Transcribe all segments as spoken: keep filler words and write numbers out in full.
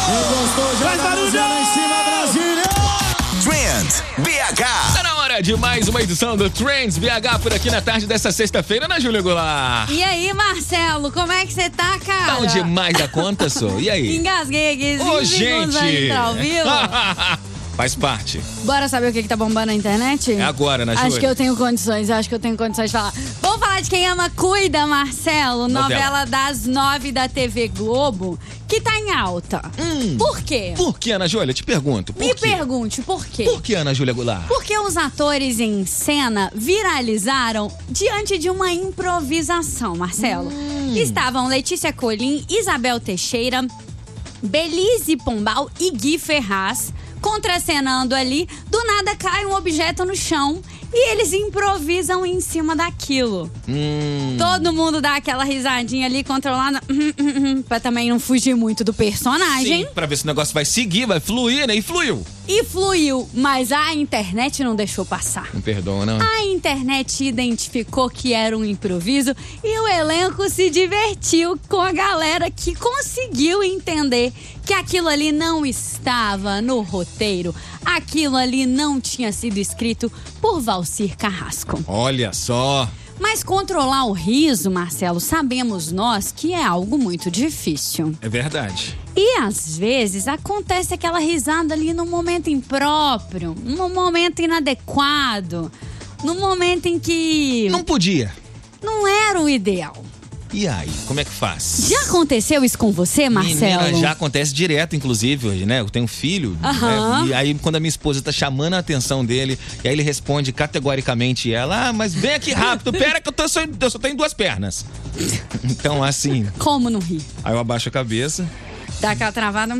Quem gostou, faz barulho lá em cima, Brasília! Trend B H. Tá na hora de mais uma edição do Trends B H por aqui na tarde dessa sexta-feira, né, Júlia Goulart? E aí, Marcelo, como é que você tá, cara? Bom demais da conta, sou. E aí? Engasguei aqui. Ô, gente! Ao vivo. Faz parte. Bora saber o que, que tá bombando na internet? É agora, né, Júlia? Acho que eu tenho condições, acho que eu tenho condições de falar. Vamos falar de Quem Ama Cuida, Marcelo. Novela, novela das nove da T V Globo, que tá em alta. Hum, por quê? Por que, Ana Júlia? Te pergunto. Por Me quê? pergunte, por quê? Por que, Ana Júlia Goulart? Porque os atores em cena viralizaram diante de uma improvisação, Marcelo. Hum. Estavam Letícia Colim, Isabel Teixeira, Belize Pombal e Gui Ferraz contracenando ali. Do nada cai um objeto no chão e eles improvisam em cima daquilo. Hum. Todo mundo dá aquela risadinha ali, controlada, hum, hum, hum, pra também não fugir muito do personagem. Sim, pra ver se o negócio vai seguir, vai fluir, né? E fluiu. E fluiu, mas a internet não deixou passar. Não perdoa, não. A internet identificou que era um improviso e o elenco se divertiu com a galera que conseguiu entender que aquilo ali não estava no roteiro. Aquilo ali não tinha sido escrito por Valcir Carrasco. Olha só. Mas controlar o riso, Marcelo, sabemos nós que é algo muito difícil. É verdade. E às vezes acontece aquela risada ali no momento impróprio, num momento inadequado, no momento em que não podia. Não era o ideal. E aí, como é que faz? Já aconteceu isso com você, Marcelo? Menina, já acontece direto, inclusive, hoje, né? Eu tenho um filho, uhum. né? E aí quando a minha esposa tá chamando a atenção dele, e aí ele responde categoricamente ela, ah, mas vem aqui rápido, pera que eu, tô só, eu só tenho duas pernas. Então, assim... Como não rir? Aí eu abaixo a cabeça. Dá aquela travada...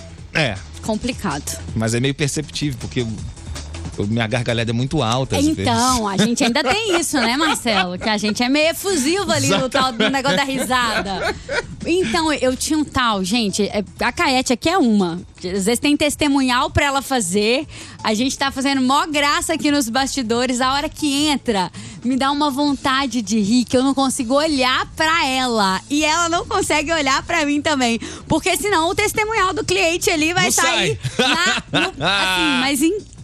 É. Complicado. Mas é meio perceptível, porque... minha gargalhada é muito alta, às então, vezes. a gente ainda tem isso, né, Marcelo? Que a gente é meio efusivo ali no tal do negócio da risada. Então, eu tinha um tal, gente, a Caete aqui é uma. Às vezes tem testemunhal pra ela fazer. A gente tá fazendo mó graça aqui nos bastidores. A hora que entra, me dá uma vontade de rir que eu não consigo olhar pra ela. E ela não consegue olhar pra mim também. Porque senão o testemunhal do cliente ali vai não sair sai. na, no, assim, mas em